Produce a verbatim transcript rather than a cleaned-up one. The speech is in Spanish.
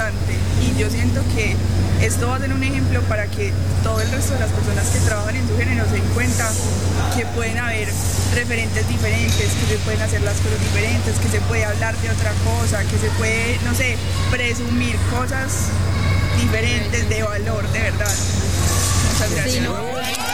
importante y yo siento que esto va a ser un ejemplo para que todo el resto de las personas que trabajan en su género se den cuenta que pueden haber referentes diferentes, que se pueden hacer las cosas diferentes, que se puede hablar de otra cosa, que se puede, no sé, presumir cosas diferentes de valor, de verdad. Muchas gracias. Sí, no.